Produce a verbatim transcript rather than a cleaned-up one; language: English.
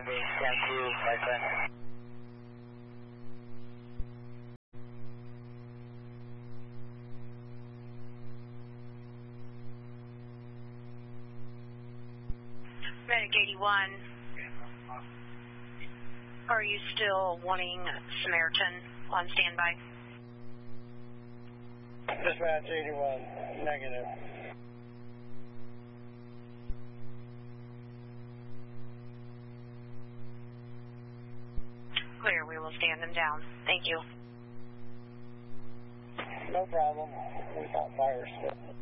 Copy. Thank you, Franklin. Medic eighty-one, are you still wanting Samaritan on standby? Dispatch eighty-one, negative. Clear, we will stand them down. Thank you. No problem. We got fire still.